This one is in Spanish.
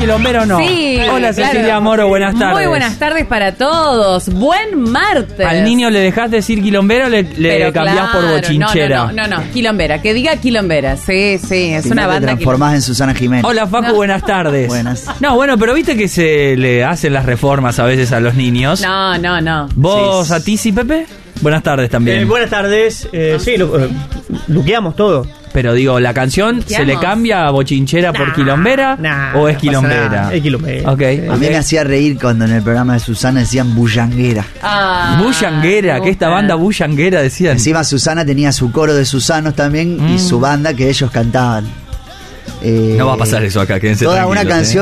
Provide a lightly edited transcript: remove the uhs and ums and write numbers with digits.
quilombera o no? Sí. Hola, claro. Cecilia Moro, buenas tardes. Muy buenas tardes para todos. Buen martes. ¿Al niño le dejás decir quilombera o le cambiás por bochinchera? No, quilombera. Que diga quilombera. Sí, es Si una no banda te transformás en Susana Jiménez. Hola, Facu, No. buenas tardes. Buenas. No, bueno, pero viste que se le hacen las reformas a veces a los niños. No. ¿Vos Sí. a ti sí, Pepe? Buenas tardes también. Buenas tardes. Sí, luqueamos todo. Pero digo, ¿la canción se le cambia a bochinchera por quilombera o es no pasa quilombera? nada, es quilombera. Ok. A mí me hacía reír cuando en el programa de Susana decían bullanguera. Bullanguera, que esta banda bullanguera decían. Encima Susana tenía su coro de Susanos también y su banda que ellos cantaban. No va a pasar eso acá, quédense Toda una tranquilos, canción